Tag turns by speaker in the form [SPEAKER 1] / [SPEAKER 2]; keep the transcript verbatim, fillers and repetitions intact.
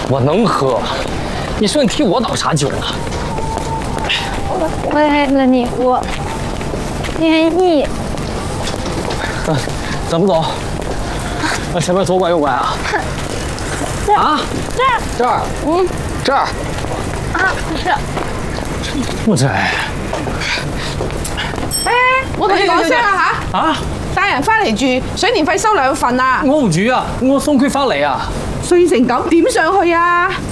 [SPEAKER 1] 我能喝。你说你替我倒啥酒呢？
[SPEAKER 2] 为了你，我愿意。
[SPEAKER 1] 嗯，怎么走？往前面左拐右拐啊？
[SPEAKER 2] 这
[SPEAKER 1] 啊？
[SPEAKER 2] 这儿
[SPEAKER 1] 这儿？
[SPEAKER 2] 嗯，
[SPEAKER 1] 这儿？
[SPEAKER 2] 啊，不是。
[SPEAKER 1] 我这。
[SPEAKER 3] 誒，我同你講聲啊嚇！
[SPEAKER 1] 啊！
[SPEAKER 3] 帶人翻嚟住，水電費收兩份啊！
[SPEAKER 1] 我唔住啊，我送佢翻嚟啊！
[SPEAKER 3] 衰成咁點上去啊？